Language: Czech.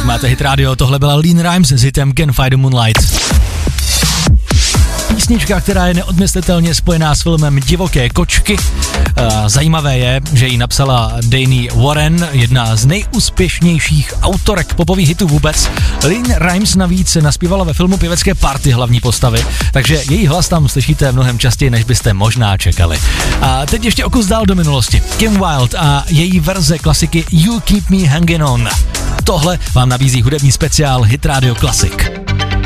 Máte Hit Radio, tohle byla Lean Rimes s hitem Can Fight the Moonlight. Písnička, která je neodmyslitelně spojená s filmem Divoké kočky. Zajímavé je, že ji napsala Dani Warren, jedna z nejúspěšnějších autorek popových hitů vůbec. Lean Rimes navíc naspívala ve filmu Pěvecké party hlavní postavy, takže její hlas tam slyšíte mnohem častěji, než byste možná čekali. A teď ještě o kus dál do minulosti. Kim Wilde a její verze klasiky You Keep Me Hanging On. Tohle vám nabízí hudební speciál Hit Radio Classic.